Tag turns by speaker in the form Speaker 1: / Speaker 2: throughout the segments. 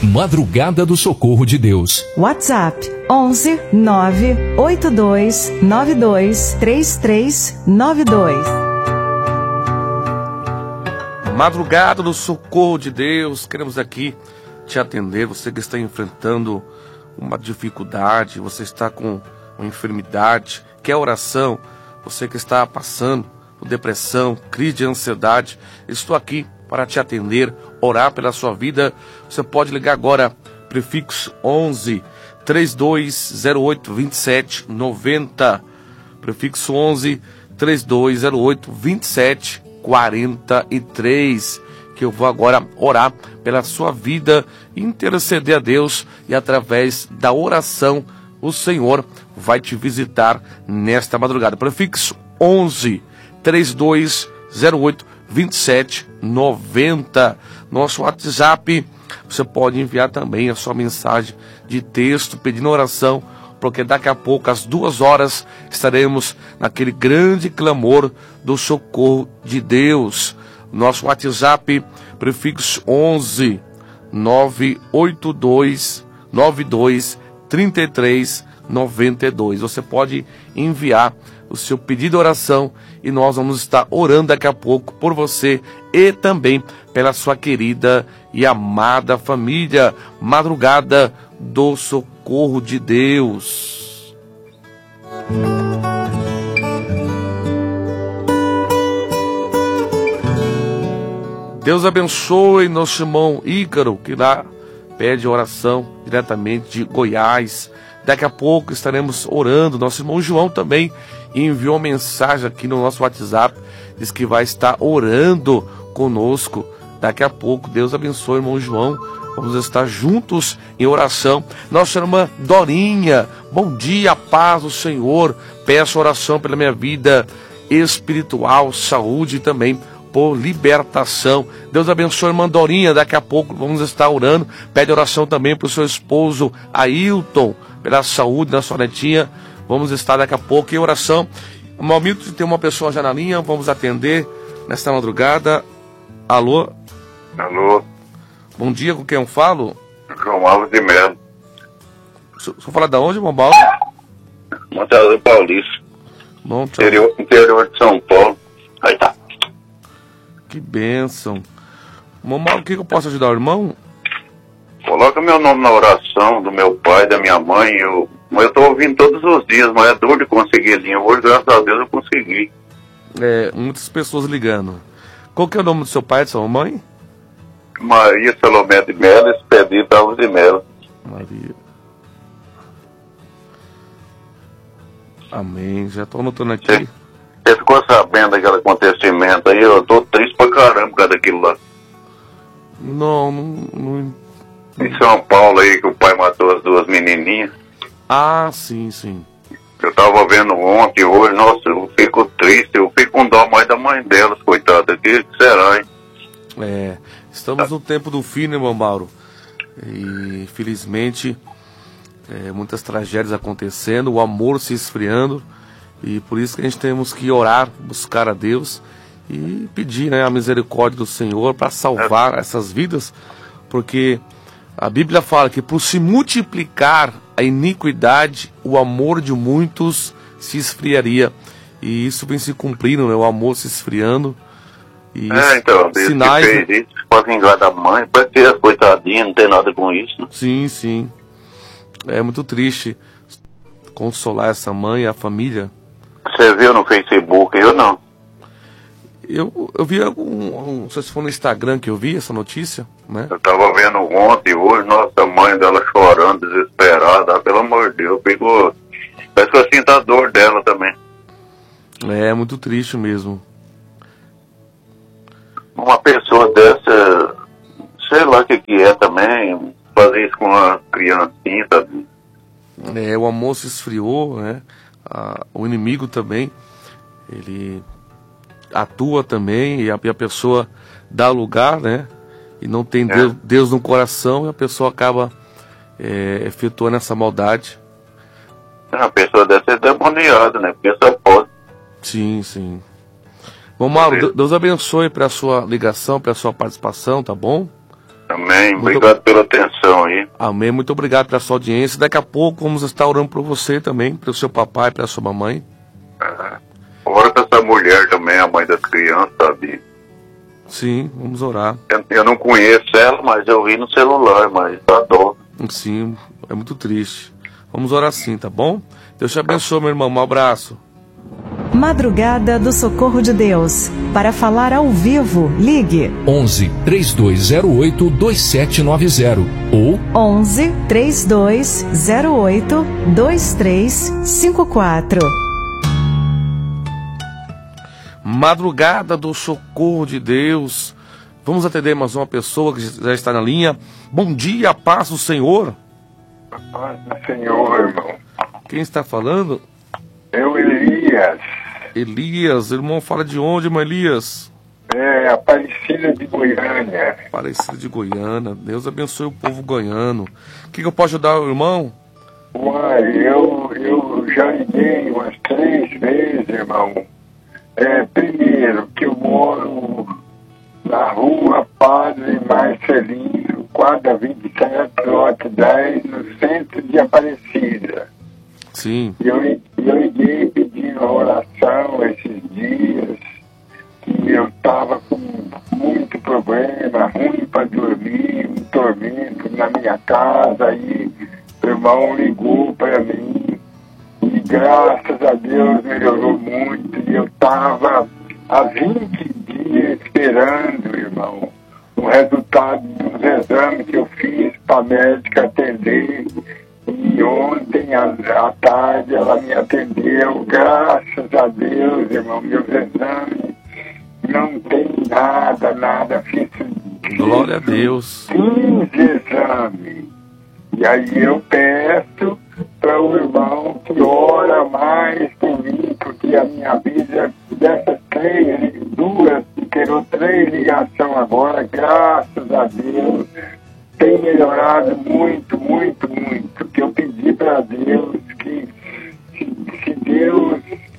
Speaker 1: Madrugada do Socorro de Deus.
Speaker 2: WhatsApp 11 982 92 3392.
Speaker 3: Madrugada do Socorro de Deus, queremos aqui te atender. Você que está enfrentando uma dificuldade, você está com uma enfermidade, quer oração, você que está passando por depressão, crise de ansiedade, estou aqui para te atender, orar pela sua vida. Você pode ligar agora, prefixo 11 3208 2790, prefixo 11 3208 2743, que eu vou agora orar pela sua vida, interceder a Deus, e através da oração o Senhor vai te visitar nesta madrugada. Prefixo 11 3208 2790. Nosso WhatsApp, você pode enviar também a sua mensagem de texto pedindo oração, porque daqui a pouco, às 2 horas, estaremos naquele grande clamor do socorro de Deus. Nosso WhatsApp, prefixo 11 982 92 33 92. Você pode enviar o seu pedido de oração e nós vamos estar orando daqui a pouco por você e também pela sua querida e amada família. Madrugada do Socorro de Deus. Deus abençoe nosso irmão Ícaro, que lá pede oração diretamente de Goiás. Daqui a pouco estaremos orando. Nosso irmão João também enviou uma mensagem aqui no nosso WhatsApp, diz que vai estar orando conosco. Daqui a pouco, Deus abençoe, irmão João. Vamos estar juntos em oração. Nossa irmã Dorinha, bom dia, paz do Senhor. Peço oração pela minha vida espiritual, saúde e também por libertação. Deus abençoe, irmã Dorinha. Daqui a pouco vamos estar orando. Pede oração também para o seu esposo Ailton, pela saúde da sua netinha. Vamos estar daqui a pouco em oração. No momento tem uma pessoa já na linha, vamos atender nesta madrugada. Alô?
Speaker 4: Alô?
Speaker 3: Bom dia, com quem eu falo?
Speaker 4: João Alves de Melo.
Speaker 3: Só falar de onde, irmão Paulo?
Speaker 4: Monteiro Paulista.
Speaker 3: Bom, tchau.
Speaker 4: Interior de São Paulo. Aí tá.
Speaker 3: Que bênção. Irmão Paulo, o que eu posso ajudar o irmão?
Speaker 4: Coloca meu nome na oração, do meu pai, da minha mãe. Eu tô ouvindo todos os dias, mas é duro de conseguir linha. Hoje, graças a Deus, eu consegui.
Speaker 3: Muitas pessoas ligando. Qual que é o nome do seu pai e da sua mãe?
Speaker 4: Maria Salomé de Melo, Expedito Alves de Melo.
Speaker 3: Maria. Amém. Já estou anotando aqui.
Speaker 4: Você ficou sabendo daquele acontecimento aí? Eu tô triste pra caramba por causa daquilo lá.
Speaker 3: Não.
Speaker 4: Em São Paulo aí, que o pai matou as 2 menininhas.
Speaker 3: Ah, sim.
Speaker 4: Eu tava vendo ontem, hoje, nossa, eu fico triste, eu fico com dó mais da mãe delas, coitada, que será, hein?
Speaker 3: Estamos no tempo do fim, né, irmão Mauro? E, infelizmente, muitas tragédias acontecendo, o amor se esfriando, e por isso que a gente temos que orar, buscar a Deus e pedir, né, a misericórdia do Senhor para salvar essas vidas, porque a Bíblia fala que por se multiplicar a iniquidade, o amor de muitos se esfriaria. E isso vem se cumprindo, né? O amor se esfriando. E
Speaker 4: então, Deus
Speaker 3: sinais,
Speaker 4: que fez isso para vingar da mãe, para ter as coitadinhas, não tem nada com isso, né?
Speaker 3: Sim. É muito triste consolar essa mãe e a família.
Speaker 4: Você viu no Facebook, eu não.
Speaker 3: Eu vi não sei se foi no Instagram que eu vi essa notícia, né?
Speaker 4: Eu tava vendo ontem, hoje, nossa, a mãe dela chorando, desesperada, pelo amor de Deus, parece que eu sinto a dor dela também.
Speaker 3: É muito triste mesmo.
Speaker 4: Uma pessoa dessa, sei lá o que é também, fazer isso com uma criancinha, sabe?
Speaker 3: O amor se esfriou, né? O inimigo também, ele atua também, e a pessoa dá lugar, né? E não tem Deus no coração, e a pessoa acaba efetuando essa maldade.
Speaker 4: A pessoa deve ser demoniada, né? Porque só pode.
Speaker 3: Sim. Bom, Mauro, Deus abençoe para a sua ligação, para a sua participação, tá bom?
Speaker 4: Amém. Obrigado pela atenção aí.
Speaker 3: Amém. Muito obrigado pela sua audiência. Daqui a pouco vamos estar orando por você também, pelo seu papai, pela sua mamãe.
Speaker 4: Ora com essa mulher também, a mãe das crianças, sabe?
Speaker 3: Sim, vamos orar.
Speaker 4: Eu não conheço ela, mas eu vi no celular, mas adoro.
Speaker 3: Sim, é muito triste. Vamos orar sim, tá bom? Deus te abençoe, meu irmão. Um abraço.
Speaker 2: Madrugada do Socorro de Deus. Para falar ao vivo, ligue
Speaker 1: 11 3208 2790 ou
Speaker 2: 11 3208 2354.
Speaker 3: Madrugada do Socorro de Deus. Vamos atender mais uma pessoa que já está na linha. Bom dia, paz do Senhor.
Speaker 5: Paz do Senhor, irmão.
Speaker 3: Quem está falando?
Speaker 5: Eu, Elias.
Speaker 3: Elias, irmão, fala de onde, irmão Elias?
Speaker 5: Aparecida de Goiânia.
Speaker 3: Aparecida de Goiânia. Deus abençoe o povo goiano. O que eu posso ajudar o irmão?
Speaker 5: Uai, eu já liguei umas 3 vezes, irmão. Primeiro, que eu moro na rua Padre Marcelino, quadra 27, lote 10, no centro de Aparecida.
Speaker 3: Sim.
Speaker 5: Eu liguei pedindo oração esses dias, que eu estava com muito problema, ruim para dormir, um tormento na minha casa, aí o irmão ligou para mim, e graças a Deus melhorou muito, e eu estava há 20 dias esperando, irmão, o resultado dos exames que eu fiz para a médica atender. E ontem à tarde ela me atendeu, graças a Deus, irmão, meus exames não tem nada, fiz
Speaker 3: Glória a Deus.
Speaker 5: 15 exames. E aí eu peço para o irmão que ora mais por mim, porque a minha vida dessas 2, tirou 3 ligações agora, graças a Deus, tem melhorado muito, que eu pedi para Deus que se Deus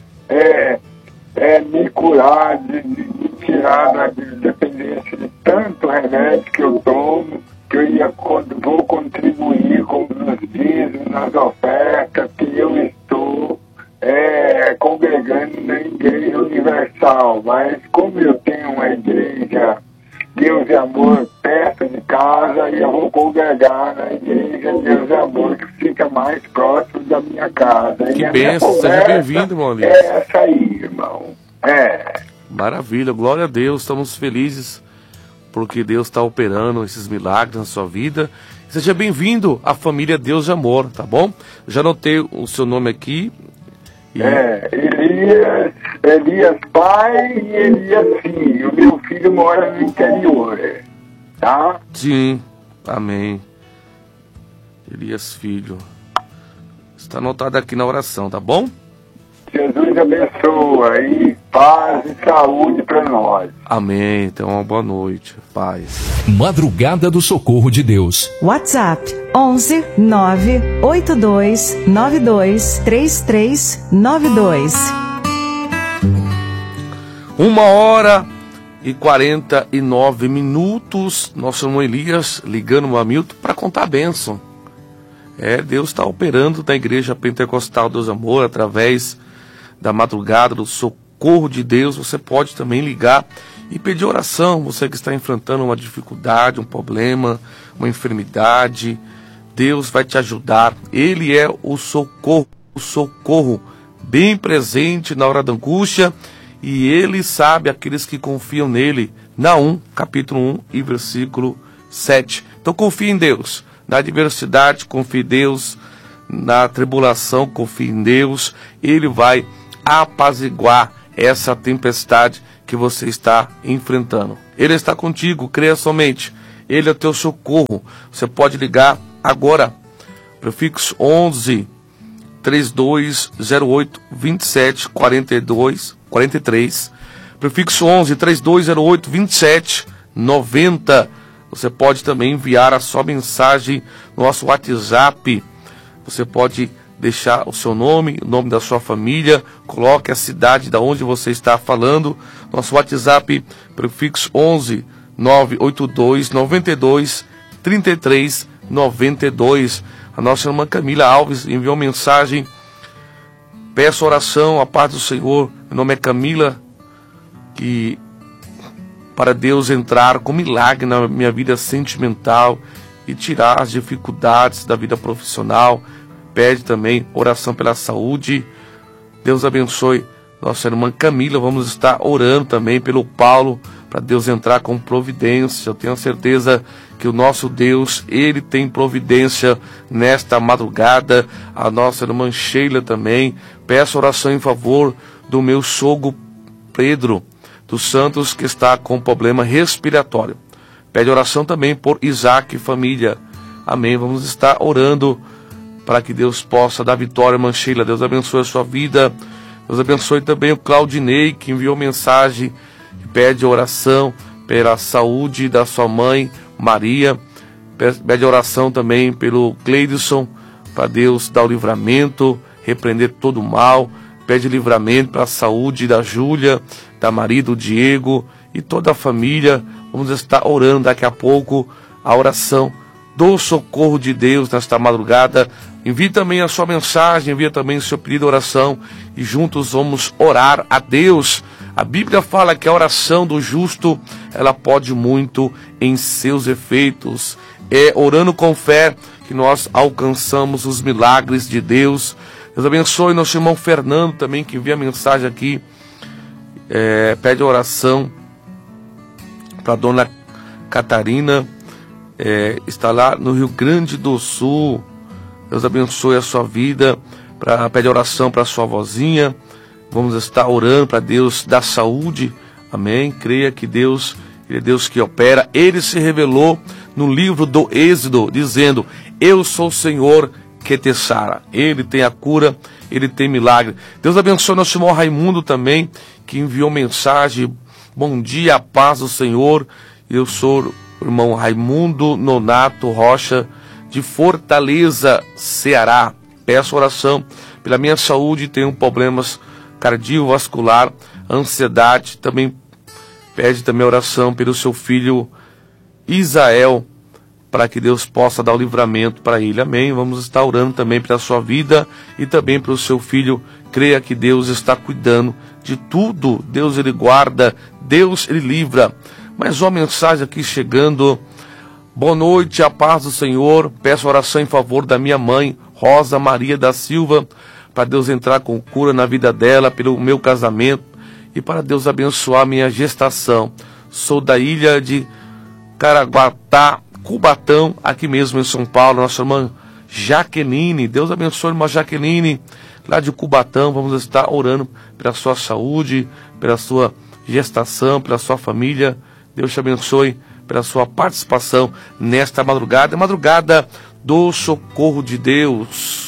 Speaker 5: me curar, me tirar da dependência de tanto remédio que eu tomo, que eu vou contribuir com os dízimos, nas ofertas, que eu estou congregando na Igreja Universal, mas como eu tenho uma igreja Deus e Amor perto de casa, e eu vou congregar na Igreja Deus e Amor, que fica mais próximo da minha casa.
Speaker 3: Que bênção, seja bem-vindo, irmão Elias.
Speaker 5: É essa aí, irmão.
Speaker 3: Maravilha, glória a Deus, estamos felizes porque Deus está operando esses milagres na sua vida. Seja bem-vindo à família Deus de Amor, tá bom? Já anotei o seu nome aqui.
Speaker 5: Elias pai e Elias filho. Meu filho mora no interior, tá?
Speaker 3: Sim, amém. Elias filho. Está anotado aqui na oração, tá bom?
Speaker 5: Jesus abençoa e paz e saúde para nós.
Speaker 3: Amém, então uma boa noite, paz.
Speaker 1: Madrugada do Socorro de Deus.
Speaker 2: WhatsApp 11 982 92 3392.
Speaker 3: 1h49. Nosso irmão Elias ligando o Hamilton para contar a bênção. Deus está operando na Igreja Pentecostal Deus Amor através da madrugada do Socorro de Deus. Você pode também ligar e pedir oração. Você que está enfrentando uma dificuldade, um problema, uma enfermidade, Deus vai te ajudar. Ele é o socorro bem presente na hora da angústia, e Ele sabe aqueles que confiam nele. Naum, capítulo 1 e versículo 7. Então confie em Deus. Na adversidade, confie em Deus. Na tribulação, confie em Deus. Ele vai apaziguar essa tempestade que você está enfrentando. Ele está contigo, creia somente. Ele é o teu socorro. Você pode ligar agora. Prefixo 11 3208 27 43. Prefixo 11 3208 27 90. Você pode também enviar a sua mensagem no nosso WhatsApp. Você pode deixar o seu nome, o nome da sua família, coloque a cidade da onde você está falando. Nosso WhatsApp, prefixo 11 982 92 33 92. A nossa irmã Camila Alves enviou mensagem: peço oração, a paz do Senhor. Meu nome é Camila, que para Deus entrar com milagre na minha vida sentimental e tirar as dificuldades da vida profissional. Pede também oração pela saúde. Deus abençoe nossa irmã Camila. Vamos estar orando também pelo Paulo, para Deus entrar com providência. Eu tenho certeza que o nosso Deus, Ele tem providência nesta madrugada. A nossa irmã Sheila também. Peço oração em favor do meu sogro Pedro dos Santos, que está com problema respiratório. Pede oração também por Isaac e família. Amém. Vamos estar orando para que Deus possa dar vitória, irmã Sheila. Deus abençoe a sua vida. Deus abençoe também o Claudinei, que enviou mensagem, que pede oração pela saúde da sua mãe, Maria. Pede oração também pelo Cleidson, para Deus dar o livramento, repreender todo o mal. Pede livramento para a saúde da Júlia, da Maria, do Diego e toda a família. Vamos estar orando daqui a pouco a oração do socorro de Deus nesta madrugada. Envie também a sua mensagem, envie também o seu pedido de oração e juntos vamos orar a Deus. A Bíblia fala que a oração do justo, ela pode muito em seus efeitos. É orando com fé que nós alcançamos os milagres de Deus. Deus abençoe nosso irmão Fernando também, que envia a mensagem aqui. Pede oração para a dona Catarina, está lá no Rio Grande do Sul. Deus abençoe a sua vida. Pede oração para a sua vozinha. Vamos estar orando para Deus dar saúde. Amém. Creia que Deus, Ele é Deus que opera. Ele se revelou no livro do Êxodo, dizendo: eu sou o Senhor que te sara. Ele tem a cura, Ele tem milagre. Deus abençoe nosso irmão Raimundo também, que enviou mensagem: bom dia, a paz do Senhor. Eu sou o irmão Raimundo Nonato Rocha, de Fortaleza, Ceará. Peço oração pela minha saúde, tenho problemas cardiovascular, ansiedade. Também pede também oração pelo seu filho Isael, para que Deus possa dar o livramento para ele. Amém. Vamos estar orando também pela sua vida e também pelo seu filho. Creia que Deus está cuidando de tudo. Deus, Ele guarda. Deus, Ele livra. Mais uma mensagem aqui chegando. Boa noite, a paz do Senhor. Peço oração em favor da minha mãe, Rosa Maria da Silva, para Deus entrar com cura na vida dela, pelo meu casamento e para Deus abençoar minha gestação. Sou da ilha de Caraguatá, Cubatão, aqui mesmo em São Paulo. Nossa irmã Jaqueline, Deus abençoe a irmã Jaqueline, lá de Cubatão. Vamos estar orando pela sua saúde, pela sua gestação, pela sua família. Deus te abençoe pela sua participação nesta madrugada, madrugada do socorro de Deus.